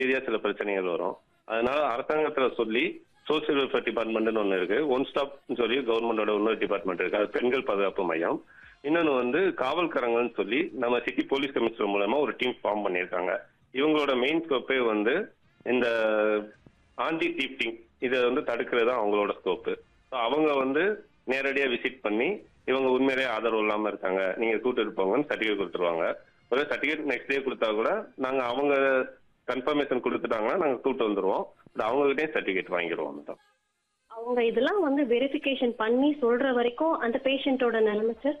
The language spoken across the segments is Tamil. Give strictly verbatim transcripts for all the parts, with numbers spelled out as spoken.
சரியா சில பிரச்சனைகள் வரும். அதனால அரசாங்கத்துல சொல்லி சோசியல் வெல்ஃபேர் டிபார்ட்மெண்ட்னு ஒன்று இருக்கு. ஒன் ஸ்டாப் சொல்லி கவர்மெண்டோட இன்னொரு டிபார்ட்மெண்ட் இருக்கு. அது பெண்கள் பாதுகாப்பு மையம். இன்னொன்று வந்து காவல்காரங்கன்னு சொல்லி நம்ம சிட்டி போலீஸ் கமிஷனர் மூலமா ஒரு டீம் ஃபார்ம் பண்ணியிருக்காங்க. இவங்களோட மெயின் ஸ்கோப்பே வந்து இந்த ஆன்டி தீப்டிங் இதை வந்து தடுக்கிறது தான் அவங்களோட ஸ்கோப்பு. ஸோ அவங்க வந்து நேரடியாக விசிட் பண்ணி இவங்க உண்மையிலேயே ஆதரவு இல்லாமல் இருக்காங்க, நீங்க கூட்டிட்டு போங்கன்னு சர்டிஃபிகேட் கொடுத்துருவாங்க. ஒரு சர்டிஃபிகேட் நெக்ஸ்ட் டே கொடுத்தா கூட நாங்கள் அவங்க கன்ஃபர்மேஷன் கொடுத்துட்டாங்கன்னா நாங்கள் கூட்டு வந்துடுவோம். அவங்ககிட்டே சர்டிஃபிகேட் வாங்கிடுவோம். மேடம் அவங்க இதெல்லாம் வந்து வெரிஃபிகேஷன் பண்ணி சொல்ற வரைக்கும் அந்த பேஷண்டோட நிலைமை சார்?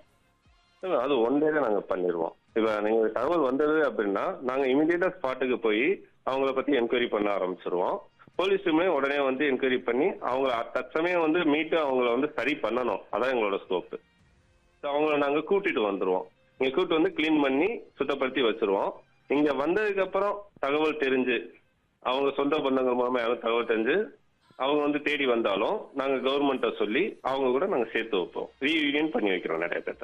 அது ஒன் டே தான் நாங்கள் பண்ணிடுவோம். இப்போ நீங்கள் தகவல் வந்தது அப்படின்னா நாங்கள் இமீடியட்டா ஸ்பாட்டுக்கு போய் அவங்கள பற்றி என்கொயரி பண்ண ஆரம்பிச்சிருவோம். போலீஸுமே உடனே வந்து என்கொயரி பண்ணி அவங்கள தற்சமயம் வந்து மீட்டு அவங்கள வந்து சரி பண்ணணும். அதான் எங்களோட ஸ்கோப்பு. ஸோ அவங்கள நாங்கள் கூட்டிட்டு வந்துடுவோம். இங்கே கூட்டு வந்து கிளீன் பண்ணி சுத்தப்படுத்தி வச்சிருவோம். இங்கே வந்ததுக்கு அப்புறம் தகவல் தெரிஞ்சு அவங்க சொந்த பந்தங்கள் மூலமா யாரும் தகவல் தெரிஞ்சு அவங்க வந்து தேடி வந்தாலும் நாங்கள் கவர்மெண்ட்டை சொல்லி அவங்க கூட நாங்கள் சேர்த்து வைப்போம். ரீயூனியன் பண்ணி வைக்கிறோம். நிறைய பேர்த்த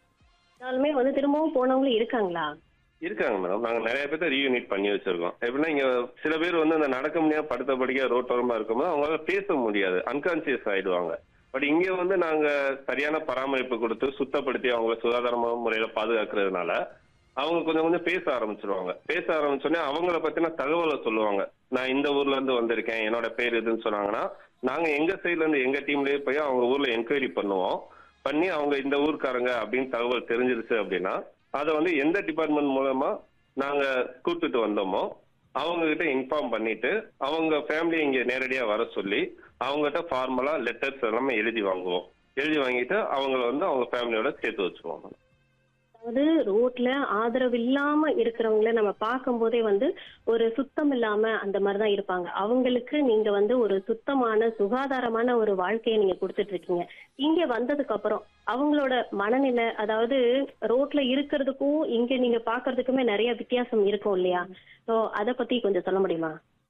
நாலுமே வந்து திரும்பவும் போனவங்களும் இருக்காங்களா? இருக்காங்க மேடம். நாங்கள் நிறைய பேர்த்த ரீயூனிட் பண்ணி வச்சிருக்கோம். எப்படின்னா இங்க சில பேர் வந்து அந்த நடக்க முடியாம படுத்த படிக்க ரோட்டோரமா இருக்கும்போது அவங்களால பேச முடியாது, அன்கான்சியஸ் ஆயிடுவாங்க. பட் இங்க வந்து நாங்க சரியான பராமரிப்பு கொடுத்து சுத்தப்படுத்தி அவங்கள சுகாதாரமான முறையில பாதுகாக்கிறதுனால அவங்க கொஞ்சம் கொஞ்சம் பேச ஆரம்பிச்சிருவாங்க. பேச ஆரம்பிச்சோடனே அவங்கள பத்தின தகவலை சொல்லுவாங்க. நான் இந்த ஊர்ல இருந்து வந்திருக்கேன், என்னோட பேர் எதுன்னு சொன்னாங்கன்னா நாங்க எங்க சைட்ல இருந்து எங்க டீம்லயே போய் அவங்க ஊர்ல என்கொயரி பண்ணுவோம். பண்ணி அவங்க இந்த ஊருக்காரங்க அப்படின்னு தகவல் தெரிஞ்சிருச்சு அப்படின்னா அதை வந்து எந்த டிபார்ட்மெண்ட் மூலமா நாங்க கூப்பிட்டுட்டு வந்தோமோ அவங்க கிட்ட இன்ஃபார்ம் பண்ணிட்டு அவங்க ஃபேமிலி இங்க நேரடியா வர சொல்லி அவங்ககிட்ட ஃபார்மலா லெட்டர்ஸ் எல்லாமே எழுதி வாங்குவோம். எழுதி வாங்கிட்டு அவங்கள வந்து அவங்க ஃபேமிலியோட சேர்த்து வச்சுருவாங்க. அதாவது ரோட்ல ஆதரவு இல்லாம இருக்கிறவங்கள நம்ம பார்க்கும் போதே வந்து ஒரு சுத்தம் இல்லாம அந்த மாதிரிதான் இருப்பாங்க. அவங்களுக்கு நீங்க வந்து ஒரு சுத்தமான சுகாதாரமான ஒரு வாழ்க்கையை நீங்க கொடுத்துட்டு இருக்கீங்க. இங்க வந்ததுக்கு அப்புறம் அவங்களோட மனநிலை, அதாவது ரோட்ல இருக்கிறதுக்கும் இங்க நீங்க பாக்குறதுக்குமே நிறைய வித்தியாசம் இருக்கும் இல்லையா? ஸோ அதை பத்தி கொஞ்சம் சொல்ல முடியுமா?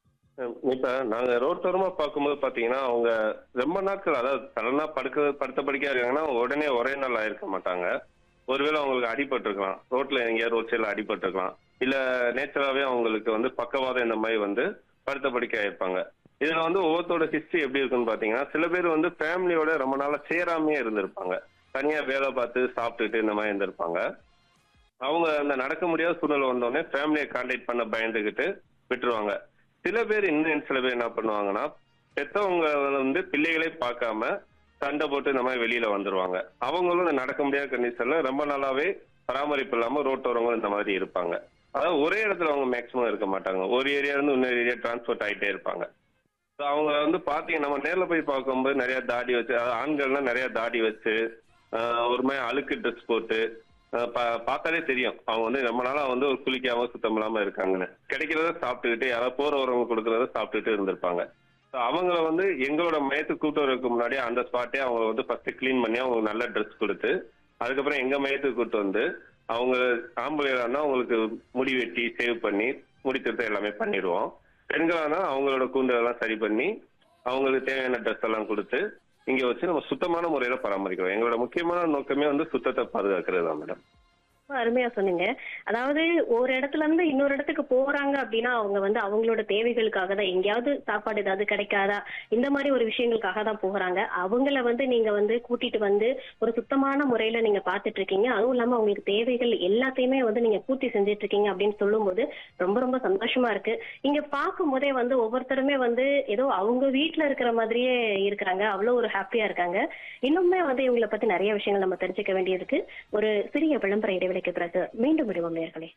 இப்ப நாங்க ரோட்டோரமா பார்க்கும்போது பாத்தீங்கன்னா அவங்க ரொம்ப நாட்கள், அதாவது சடனா படுக்க படுத்த படிக்கா இருக்காங்கன்னா உடனே ஒரே நாள் ஆயிருக்க மாட்டாங்க. ஒருவேளை அவங்களுக்கு அடிபட்டு இருக்கலாம், ரோட்ல எங்கேயா ரோட் சைட்ல அடிபட்டு இருக்கலாம், இல்ல நேச்சுரலாவே அவங்களுக்கு வந்து பக்கவாதம் இந்த மாதிரி வந்து படுத்த படிக்க ஆயிருப்பாங்க. இதுல வந்து ஒவ்வொருத்தோட ஹிஸ்டரி எப்படி இருக்குன்னு பாத்தீங்கன்னா சில பேர் வந்து ஃபேமிலியோட ரொம்ப நாளா சேராமையே இருந்திருப்பாங்க. தனியா வேலை பார்த்து சாப்பிட்டுட்டு இந்த மாதிரி இருந்திருப்பாங்க. அவங்க அந்த நடக்க முடியாத சூழ்நிலை வந்தோடனே ஃபேமிலியை கான்டாக்ட் பண்ண பயந்துகிட்டு விட்டுருவாங்க. சில பேர் இன்னும் சில பேர் என்ன பண்ணுவாங்கன்னா பெத்தவங்க வந்து பிள்ளைகளே பார்க்காம சண்டை போட்டு இந்த மாதிரி வெளியில வந்துருவாங்க. அவங்களும் நடக்க முடியாத கண்டிஷன்ல ரொம்ப நாளாவே பராமரிப்பு இல்லாம ரோட்டோரங்களும் இந்த மாதிரி இருப்பாங்க. அதாவது ஒரே இடத்துல அவங்க மேக்சிமம் இருக்க மாட்டாங்க. ஒரு ஏரியா இருந்து இன்னொரு ஏரியா டிரான்ஸ்போர்ட் ஆகிட்டே இருப்பாங்க. அவங்க வந்து பாத்தீங்க நம்ம நேரில் போய் பார்க்கும்போது நிறைய தாடி வச்சு, ஆண்கள்லாம் நிறைய தாடி வச்சு ஒரு மாதிரி அழுக்கு ட்ரெஸ் போட்டு பார்த்தாலே தெரியும் அவங்க வந்து ரொம்ப நாளா வந்து ஒரு குளிக்காம சுத்தம் இல்லாம இருக்காங்கன்னு. கிடைக்கிறத சாப்பிட்டுக்கிட்டு யாராவது போற வரவங்க கொடுக்கறத சாப்பிட்டுட்டு இருந்திருப்பாங்க. அவங்கள வந்து எங்களோட மையத்துக்கு கூட்டு வரதுக்கு முன்னாடி அந்த ஸ்பாட்டே அவங்க வந்து ஃபர்ஸ்ட் கிளீன் பண்ணி அவங்க நல்ல ட்ரெஸ் கொடுத்து அதுக்கப்புறம் எங்க மையத்துக்கு கூட்டு வந்து அவங்க ஆம்பளைனா அவங்களுக்கு முடி வெட்டி சேவ் பண்ணி முடித்திருத்த எல்லாமே பண்ணிடுவோம். பெண்களானா அவங்களோட கூந்தலெல்லாம் சரி பண்ணி அவங்களுக்கு தேவையான ட்ரெஸ் எல்லாம் கொடுத்து இங்க வச்சு நம்ம சுத்தமான முறையில பராமரிக்கிறோம். எங்களோட முக்கியமான நோக்கமே வந்து சுத்தத்தை பாதுகாக்கிறது தான் மேடம். அருமையா சொன்னீங்க. அதாவது ஒரு இடத்துல இருந்து இன்னொரு இடத்துக்கு போறாங்க அப்படின்னா அவங்க வந்து அவங்களோட தேவைகளுக்காக தான், எங்கேயாவது சாப்பாடு ஏதாவது கிடைக்காதா இந்த மாதிரி ஒரு விஷயங்களுக்காக தான் போகிறாங்க. அவங்கள வந்து நீங்க வந்து கூட்டிட்டு வந்து ஒரு சுத்தமான முறையில நீங்க பாத்துட்டு இருக்கீங்க. அதுவும் இல்லாம அவங்களுக்கு தேவைகள் எல்லாத்தையுமே வந்து நீங்க பூர்த்தி செஞ்சுட்டு இருக்கீங்க அப்படின்னு சொல்லும் போது ரொம்ப ரொம்ப சந்தோஷமா இருக்கு. இங்க பார்க்கும் போதே வந்து ஒவ்வொருத்தருமே வந்து ஏதோ அவங்க வீட்டுல இருக்கிற மாதிரியே இருக்கிறாங்க. அவ்வளவு ஒரு ஹாப்பியா இருக்காங்க. இன்னுமே வந்து இவங்களை பத்தி நிறைய விஷயங்கள் நம்ம தெரிஞ்சுக்க வேண்டியிருக்கு. ஒரு சிறிய விளம்பர இடைவெளி பிறகு மீண்டும் விடுவோம் நேயர்களே.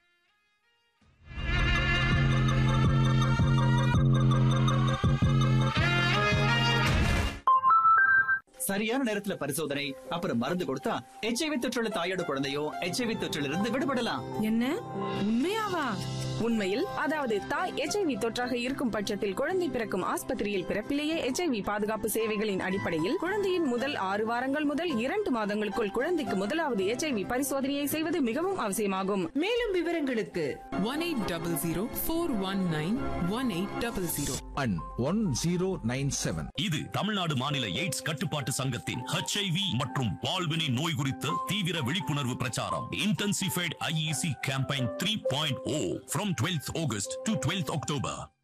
சரியான நேரத்துல பரிசோதனை அப்புறம் மருந்து கொடுத்தா எச்ஐவி தொற்றுள்ள தாயோட குழந்தையும் எச்ஐவி தொற்றில் இருந்து விடுபடலாம். என்ன உண்மையாவா? உண்மையில், அதாவது தாய் எச்ஐவி தொற்றாக இருக்கும் பட்சத்தில் குழந்தை பிறக்கும் ஆஸ்பத்திரியில் பிறப்பிலேயே எச்ஐவி பாதுகாப்பு சேவைகளின் அடிப்படையில் குழந்தையின் முதல் ஆறு வாரங்கள் முதல் இரண்டு மாதங்களுக்குள் குழந்தைக்கு முதலாவது எச்ஐவி பரிசோதனையை செய்வது மிகவும் அவசியமாகும். மேலும் விவரங்களுக்கு one eight zero zero four one nine one eight zero zero and one zero nine seven. இது தமிழ்நாடு மாநில எய்ட்ஸ் கட்டுப்பாட்டு சங்கத்தின் ஹெச்ஐவி மற்றும் பால்வினை நோய் குறித்த தீவிர விழிப்புணர்வு பிரச்சாரம் intensified IEC campaign three point O from twelfth August to twelfth October.